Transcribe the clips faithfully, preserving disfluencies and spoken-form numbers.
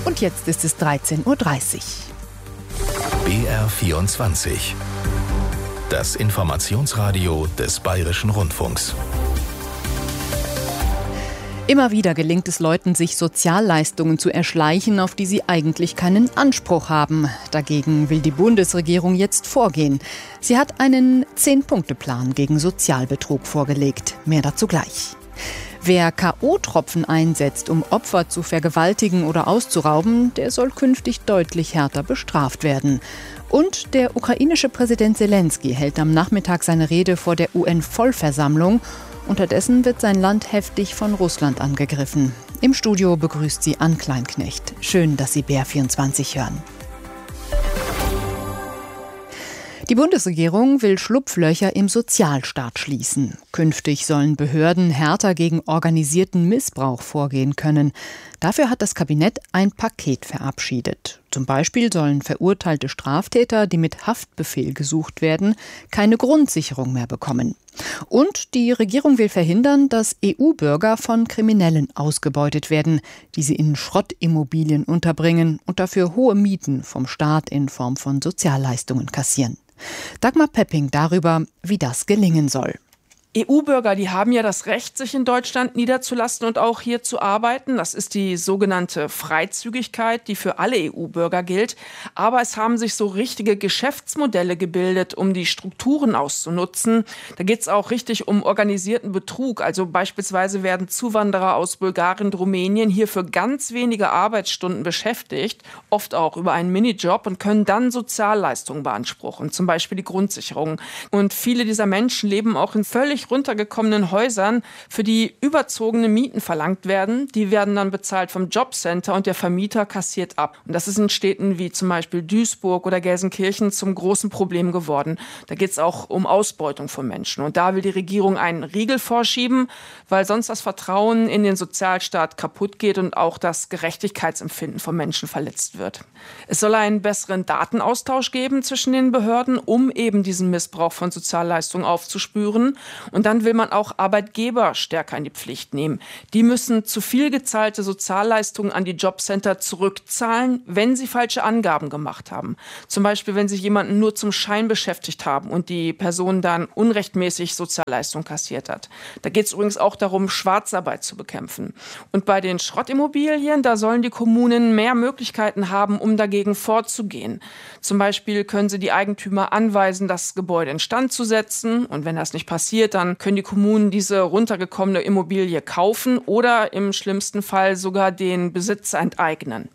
Und jetzt ist es dreizehn Uhr dreißig. B R vierundzwanzig. Das Informationsradio des Bayerischen Rundfunks. Immer wieder gelingt es Leuten, sich Sozialleistungen zu erschleichen, auf die sie eigentlich keinen Anspruch haben. Dagegen will die Bundesregierung jetzt vorgehen. Sie hat einen Zehn-Punkte-Plan gegen Sozialbetrug vorgelegt. Mehr dazu gleich. Wer K O-Tropfen einsetzt, um Opfer zu vergewaltigen oder auszurauben, der soll künftig deutlich härter bestraft werden. Und der ukrainische Präsident Selenskyj hält am Nachmittag seine Rede vor der U N-Vollversammlung. Unterdessen wird sein Land heftig von Russland angegriffen. Im Studio begrüßt sie Ann Kleinknecht. Schön, dass Sie B R vierundzwanzig hören. Die Bundesregierung will Schlupflöcher im Sozialstaat schließen. Künftig sollen Behörden härter gegen organisierten Missbrauch vorgehen können. Dafür hat das Kabinett ein Paket verabschiedet. Zum Beispiel sollen verurteilte Straftäter, die mit Haftbefehl gesucht werden, keine Grundsicherung mehr bekommen. Und die Regierung will verhindern, dass E U-Bürger von Kriminellen ausgebeutet werden, die sie in Schrottimmobilien unterbringen und dafür hohe Mieten vom Staat in Form von Sozialleistungen kassieren. Dagmar Pepping darüber, wie das gelingen soll. E U-Bürger, die haben ja das Recht, sich in Deutschland niederzulassen und auch hier zu arbeiten. Das ist die sogenannte Freizügigkeit, die für alle E U-Bürger gilt. Aber es haben sich so richtige Geschäftsmodelle gebildet, um die Strukturen auszunutzen. Da geht es auch richtig um organisierten Betrug. Also beispielsweise werden Zuwanderer aus Bulgarien und Rumänien hier für ganz wenige Arbeitsstunden beschäftigt, oft auch über einen Minijob, und können dann Sozialleistungen beanspruchen, zum Beispiel die Grundsicherung. Und viele dieser Menschen leben auch in völlig runtergekommenen Häusern, für die überzogene Mieten verlangt werden. Die werden dann bezahlt vom Jobcenter und der Vermieter kassiert ab. Und das ist in Städten wie zum Beispiel Duisburg oder Gelsenkirchen zum großen Problem geworden. Da geht es auch um Ausbeutung von Menschen. Und da will die Regierung einen Riegel vorschieben, weil sonst das Vertrauen in den Sozialstaat kaputt geht und auch das Gerechtigkeitsempfinden von Menschen verletzt wird. Es soll einen besseren Datenaustausch geben zwischen den Behörden, um eben diesen Missbrauch von Sozialleistungen aufzuspüren. Und dann will man auch Arbeitgeber stärker in die Pflicht nehmen. Die müssen zu viel gezahlte Sozialleistungen an die Jobcenter zurückzahlen, wenn sie falsche Angaben gemacht haben. Zum Beispiel, wenn sie jemanden nur zum Schein beschäftigt haben und die Person dann unrechtmäßig Sozialleistungen kassiert hat. Da geht es übrigens auch darum, Schwarzarbeit zu bekämpfen. Und bei den Schrottimmobilien, da sollen die Kommunen mehr Möglichkeiten haben, um dagegen vorzugehen. Zum Beispiel können sie die Eigentümer anweisen, das Gebäude instand zu setzen. Und wenn das nicht passiert, dann können die Kommunen diese runtergekommene Immobilie kaufen oder im schlimmsten Fall sogar den Besitzer enteignen.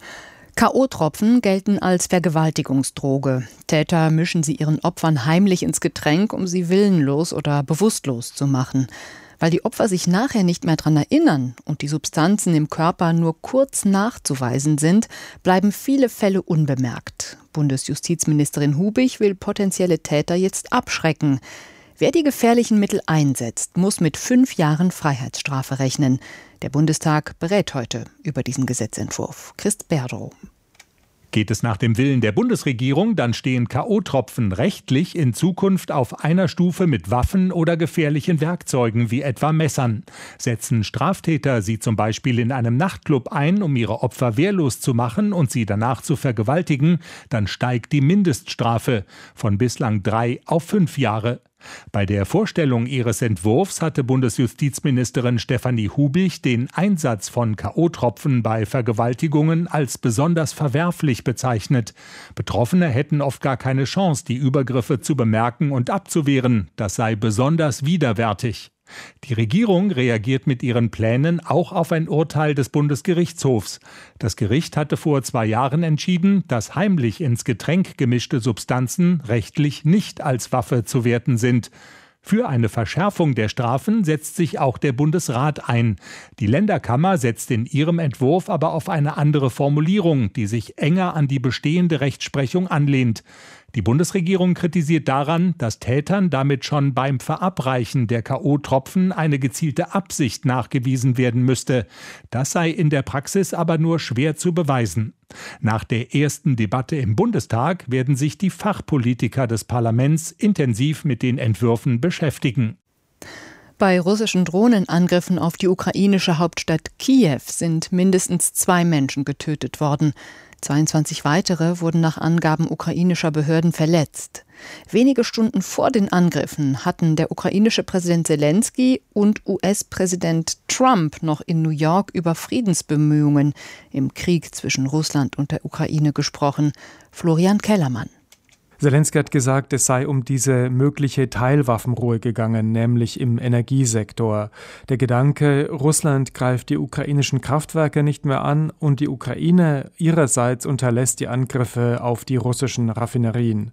K O-Tropfen gelten als Vergewaltigungsdroge. Täter mischen sie ihren Opfern heimlich ins Getränk, um sie willenlos oder bewusstlos zu machen. Weil die Opfer sich nachher nicht mehr daran erinnern und die Substanzen im Körper nur kurz nachzuweisen sind, bleiben viele Fälle unbemerkt. Bundesjustizministerin Hubig will potenzielle Täter jetzt abschrecken. Wer die gefährlichen Mittel einsetzt, muss mit fünf Jahren Freiheitsstrafe rechnen. Der Bundestag berät heute über diesen Gesetzentwurf. Christ Berdow. Geht es nach dem Willen der Bundesregierung, dann stehen K O-Tropfen rechtlich in Zukunft auf einer Stufe mit Waffen oder gefährlichen Werkzeugen wie etwa Messern. Setzen Straftäter sie zum Beispiel in einem Nachtclub ein, um ihre Opfer wehrlos zu machen und sie danach zu vergewaltigen, dann steigt die Mindeststrafe von bislang drei auf fünf Jahre. Bei der Vorstellung ihres Entwurfs hatte Bundesjustizministerin Stefanie Hubig den Einsatz von K O-Tropfen bei Vergewaltigungen als besonders verwerflich bezeichnet. Betroffene hätten oft gar keine Chance, die Übergriffe zu bemerken und abzuwehren. Das sei besonders widerwärtig. Die Regierung reagiert mit ihren Plänen auch auf ein Urteil des Bundesgerichtshofs. Das Gericht hatte vor zwei Jahren entschieden, dass heimlich ins Getränk gemischte Substanzen rechtlich nicht als Waffe zu werten sind. Für eine Verschärfung der Strafen setzt sich auch der Bundesrat ein. Die Länderkammer setzt in ihrem Entwurf aber auf eine andere Formulierung, die sich enger an die bestehende Rechtsprechung anlehnt. Die Bundesregierung kritisiert daran, dass Tätern damit schon beim Verabreichen der K O-Tropfen eine gezielte Absicht nachgewiesen werden müsste. Das sei in der Praxis aber nur schwer zu beweisen. Nach der ersten Debatte im Bundestag werden sich die Fachpolitiker des Parlaments intensiv mit den Entwürfen beschäftigen. Bei russischen Drohnenangriffen auf die ukrainische Hauptstadt Kiew sind mindestens zwei Menschen getötet worden. zweiundzwanzig weitere wurden nach Angaben ukrainischer Behörden verletzt. Wenige Stunden vor den Angriffen hatten der ukrainische Präsident Selenskyj und U S-Präsident Trump noch in New York über Friedensbemühungen im Krieg zwischen Russland und der Ukraine gesprochen. Florian Kellermann. Selenskyj hat gesagt, es sei um diese mögliche Teilwaffenruhe gegangen, nämlich im Energiesektor. Der Gedanke, Russland greift die ukrainischen Kraftwerke nicht mehr an und die Ukraine ihrerseits unterlässt die Angriffe auf die russischen Raffinerien.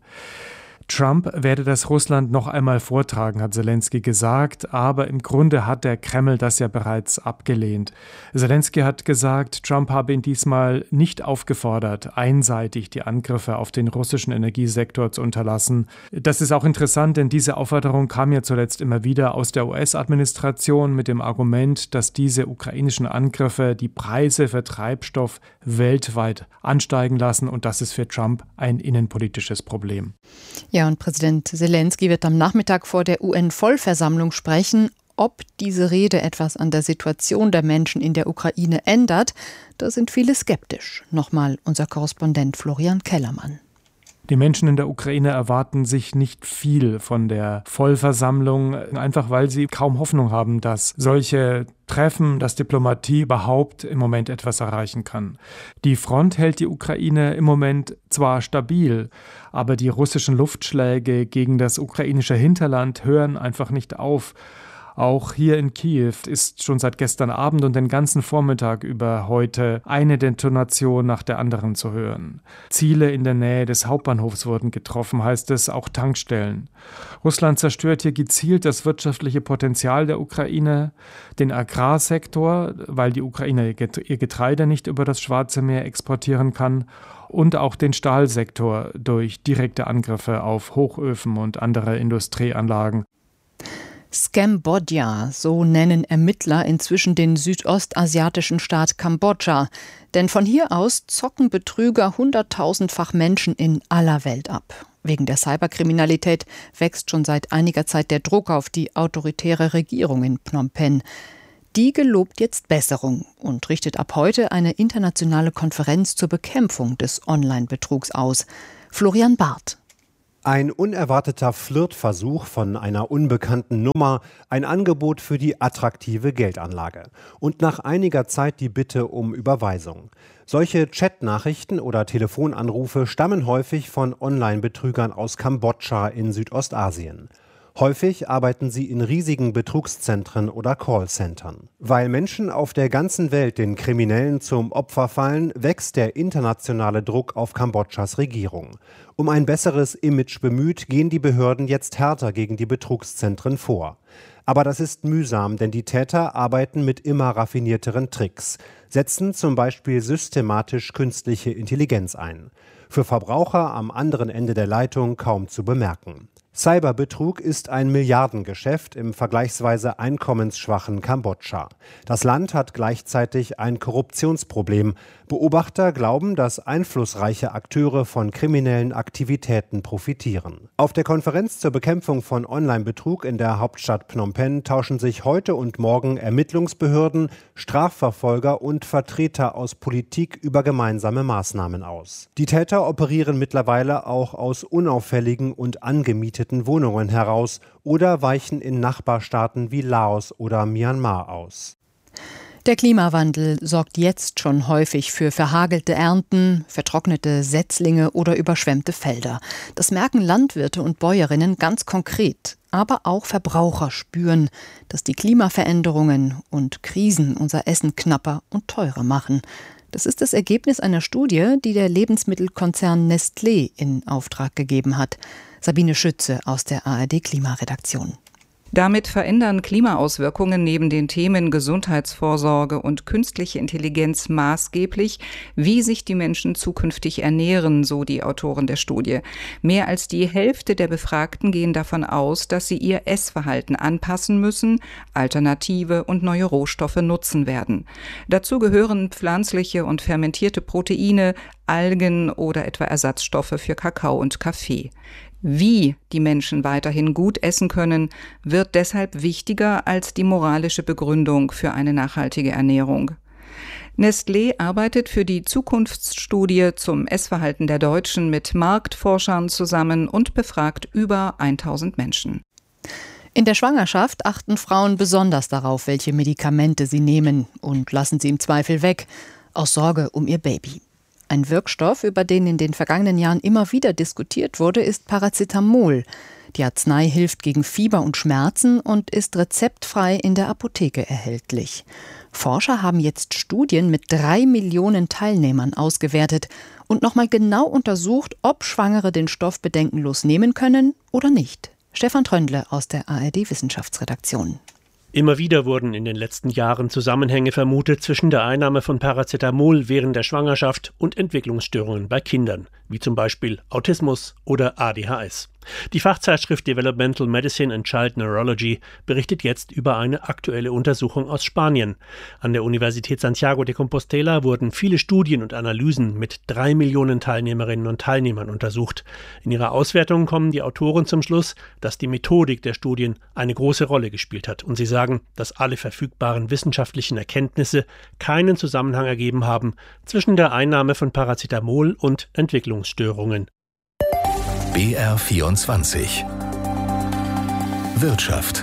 Trump werde das Russland noch einmal vortragen, hat Selenskyj gesagt, aber im Grunde hat der Kreml das ja bereits abgelehnt. Selenskyj hat gesagt, Trump habe ihn diesmal nicht aufgefordert, einseitig die Angriffe auf den russischen Energiesektor zu unterlassen. Das ist auch interessant, denn diese Aufforderung kam ja zuletzt immer wieder aus der U S-Administration mit dem Argument, dass diese ukrainischen Angriffe die Preise für Treibstoff weltweit ansteigen lassen und das ist für Trump ein innenpolitisches Problem. Ja, und Präsident Selenskyj wird am Nachmittag vor der U N-Vollversammlung sprechen. Ob diese Rede etwas an der Situation der Menschen in der Ukraine ändert, da sind viele skeptisch. Nochmal unser Korrespondent Florian Kellermann. Die Menschen in der Ukraine erwarten sich nicht viel von der Vollversammlung, einfach weil sie kaum Hoffnung haben, dass solche Treffen, dass Diplomatie überhaupt im Moment etwas erreichen kann. Die Front hält die Ukraine im Moment zwar stabil, aber die russischen Luftschläge gegen das ukrainische Hinterland hören einfach nicht auf. Auch hier in Kiew ist schon seit gestern Abend und den ganzen Vormittag über heute eine Detonation nach der anderen zu hören. Ziele in der Nähe des Hauptbahnhofs wurden getroffen, heißt es, auch Tankstellen. Russland zerstört hier gezielt das wirtschaftliche Potenzial der Ukraine, den Agrarsektor, weil die Ukraine ihr Getreide nicht über das Schwarze Meer exportieren kann, und auch den Stahlsektor durch direkte Angriffe auf Hochöfen und andere Industrieanlagen. Scambodja, so nennen Ermittler inzwischen den südostasiatischen Staat Kambodscha. Denn von hier aus zocken Betrüger hunderttausendfach Menschen in aller Welt ab. Wegen der Cyberkriminalität wächst schon seit einiger Zeit der Druck auf die autoritäre Regierung in Phnom Penh. Die gelobt jetzt Besserung und richtet ab heute eine internationale Konferenz zur Bekämpfung des Online-Betrugs aus. Florian Barth. Ein unerwarteter Flirtversuch von einer unbekannten Nummer, ein Angebot für die attraktive Geldanlage und nach einiger Zeit die Bitte um Überweisung. Solche Chatnachrichten oder Telefonanrufe stammen häufig von Online-Betrügern aus Kambodscha in Südostasien. Häufig arbeiten sie in riesigen Betrugszentren oder Callcentern. Weil Menschen auf der ganzen Welt den Kriminellen zum Opfer fallen, wächst der internationale Druck auf Kambodschas Regierung. Um ein besseres Image bemüht, gehen die Behörden jetzt härter gegen die Betrugszentren vor. Aber das ist mühsam, denn die Täter arbeiten mit immer raffinierteren Tricks, setzen zum Beispiel systematisch künstliche Intelligenz ein. Für Verbraucher am anderen Ende der Leitung kaum zu bemerken. Cyberbetrug ist ein Milliardengeschäft im vergleichsweise einkommensschwachen Kambodscha. Das Land hat gleichzeitig ein Korruptionsproblem. Beobachter glauben, dass einflussreiche Akteure von kriminellen Aktivitäten profitieren. Auf der Konferenz zur Bekämpfung von Online-Betrug in der Hauptstadt Phnom Penh tauschen sich heute und morgen Ermittlungsbehörden, Strafverfolger und Vertreter aus Politik über gemeinsame Maßnahmen aus. Die Täter operieren mittlerweile auch aus unauffälligen und angemieteten Wohnungen heraus oder weichen in Nachbarstaaten wie Laos oder Myanmar aus. Der Klimawandel sorgt jetzt schon häufig für verhagelte Ernten, vertrocknete Setzlinge oder überschwemmte Felder. Das merken Landwirte und Bäuerinnen ganz konkret. Aber auch Verbraucher spüren, dass die Klimaveränderungen und Krisen unser Essen knapper und teurer machen. Das ist das Ergebnis einer Studie, die der Lebensmittelkonzern Nestlé in Auftrag gegeben hat. Sabine Schütze aus der A R D-Klimaredaktion. Damit verändern Klimaauswirkungen neben den Themen Gesundheitsvorsorge und künstliche Intelligenz maßgeblich, wie sich die Menschen zukünftig ernähren, so die Autoren der Studie. Mehr als die Hälfte der Befragten gehen davon aus, dass sie ihr Essverhalten anpassen müssen, alternative und neue Rohstoffe nutzen werden. Dazu gehören pflanzliche und fermentierte Proteine, Algen oder etwa Ersatzstoffe für Kakao und Kaffee. Wie die Menschen weiterhin gut essen können, wird deshalb wichtiger als die moralische Begründung für eine nachhaltige Ernährung. Nestlé arbeitet für die Zukunftsstudie zum Essverhalten der Deutschen mit Marktforschern zusammen und befragt über tausend Menschen. In der Schwangerschaft achten Frauen besonders darauf, welche Medikamente sie nehmen und lassen sie im Zweifel weg, aus Sorge um ihr Baby. Ein Wirkstoff, über den in den vergangenen Jahren immer wieder diskutiert wurde, ist Paracetamol. Die Arznei hilft gegen Fieber und Schmerzen und ist rezeptfrei in der Apotheke erhältlich. Forscher haben jetzt Studien mit drei Millionen Teilnehmern ausgewertet und nochmal genau untersucht, ob Schwangere den Stoff bedenkenlos nehmen können oder nicht. Stefan Tröndle aus der A R D-Wissenschaftsredaktion. Immer wieder wurden in den letzten Jahren Zusammenhänge vermutet zwischen der Einnahme von Paracetamol während der Schwangerschaft und Entwicklungsstörungen bei Kindern, wie zum Beispiel Autismus oder A D H S. Die Fachzeitschrift Developmental Medicine and Child Neurology berichtet jetzt über eine aktuelle Untersuchung aus Spanien. An der Universität Santiago de Compostela wurden viele Studien und Analysen mit drei Millionen Teilnehmerinnen und Teilnehmern untersucht. In ihrer Auswertung kommen die Autoren zum Schluss, dass die Methodik der Studien eine große Rolle gespielt hat. Und sie sagen, dass alle verfügbaren wissenschaftlichen Erkenntnisse keinen Zusammenhang ergeben haben zwischen der Einnahme von Paracetamol und Entwicklungsstörungen. B R vierundzwanzig Wirtschaft.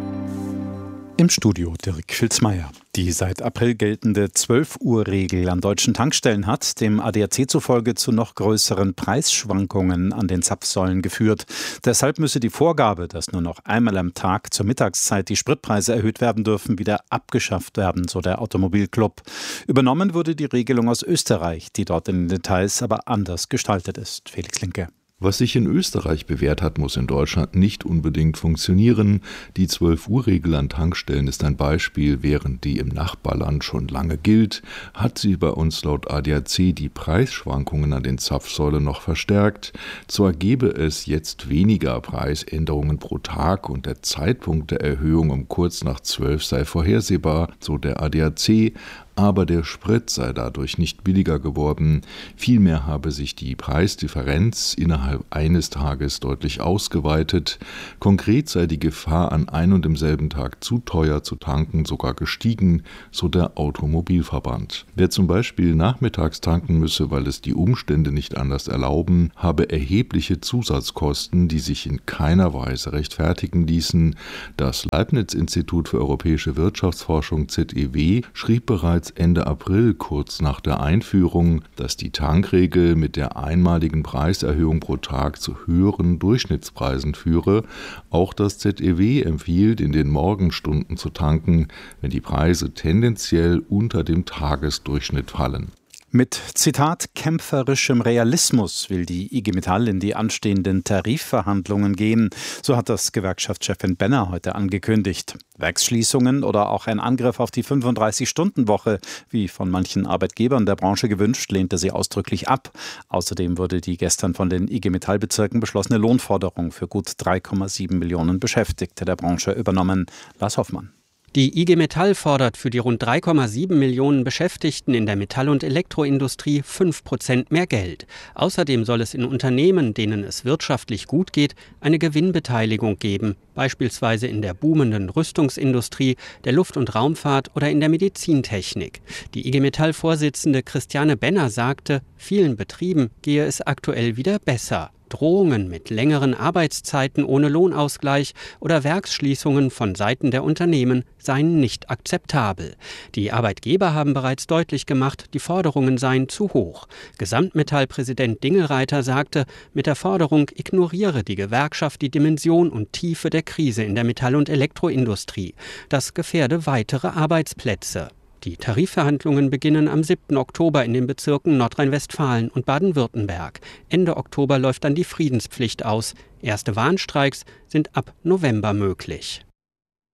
Im Studio Dirk Filzmeier. Die seit April geltende zwölf Uhr Regel an deutschen Tankstellen hat dem A D A C zufolge zu noch größeren Preisschwankungen an den Zapfsäulen geführt. Deshalb müsse die Vorgabe, dass nur noch einmal am Tag zur Mittagszeit die Spritpreise erhöht werden dürfen, wieder abgeschafft werden, so der Automobilclub. Übernommen wurde die Regelung aus Österreich, die dort in den Details aber anders gestaltet ist. Felix Linke. Was sich in Österreich bewährt hat, muss in Deutschland nicht unbedingt funktionieren. Die zwölf Uhr Regel an Tankstellen ist ein Beispiel. Während die im Nachbarland schon lange gilt, hat sie bei uns laut A D A C die Preisschwankungen an den Zapfsäulen noch verstärkt. Zwar gebe es jetzt weniger Preisänderungen pro Tag und der Zeitpunkt der Erhöhung um kurz nach zwölf sei vorhersehbar, so der A D A C, aber der Sprit sei dadurch nicht billiger geworden. Vielmehr habe sich die Preisdifferenz innerhalb eines Tages deutlich ausgeweitet. Konkret sei die Gefahr, an ein und demselben Tag zu teuer zu tanken, sogar gestiegen, so der Automobilverband. Wer zum Beispiel nachmittags tanken müsse, weil es die Umstände nicht anders erlauben, habe erhebliche Zusatzkosten, die sich in keiner Weise rechtfertigen ließen. Das Leibniz-Institut für europäische Wirtschaftsforschung Z E W schrieb bereits Ende April, kurz nach der Einführung, dass die Tankregel mit der einmaligen Preiserhöhung pro Tag zu höheren Durchschnittspreisen führe. Auch das Z E W empfiehlt, in den Morgenstunden zu tanken, wenn die Preise tendenziell unter dem Tagesdurchschnitt fallen. Mit, Zitat, kämpferischem Realismus will die I G Metall in die anstehenden Tarifverhandlungen gehen. So hat das Gewerkschaftschefin Benner heute angekündigt. Werksschließungen oder auch ein Angriff auf die fünfunddreißig-Stunden-Woche, wie von manchen Arbeitgebern der Branche gewünscht, lehnte sie ausdrücklich ab. Außerdem wurde die gestern von den I G Metall-Bezirken beschlossene Lohnforderung für gut drei Komma sieben Millionen Beschäftigte der Branche übernommen. Lars Hoffmann. Die I G Metall fordert für die rund drei Komma sieben Millionen Beschäftigten in der Metall- und Elektroindustrie fünf Prozent mehr Geld. Außerdem soll es in Unternehmen, denen es wirtschaftlich gut geht, eine Gewinnbeteiligung geben, beispielsweise in der boomenden Rüstungsindustrie, der Luft- und Raumfahrt oder in der Medizintechnik. Die I G Metall-Vorsitzende Christiane Benner sagte, vielen Betrieben gehe es aktuell wieder besser. Drohungen mit längeren Arbeitszeiten ohne Lohnausgleich oder Werksschließungen von Seiten der Unternehmen seien nicht akzeptabel. Die Arbeitgeber haben bereits deutlich gemacht, die Forderungen seien zu hoch. Gesamtmetall-Präsident Dingelreiter sagte, mit der Forderung ignoriere die Gewerkschaft die Dimension und Tiefe der Krise in der Metall- und Elektroindustrie. Das gefährde weitere Arbeitsplätze. Die Tarifverhandlungen beginnen am siebten Oktober in den Bezirken Nordrhein-Westfalen und Baden-Württemberg. Ende Oktober läuft dann die Friedenspflicht aus. Erste Warnstreiks sind ab November möglich.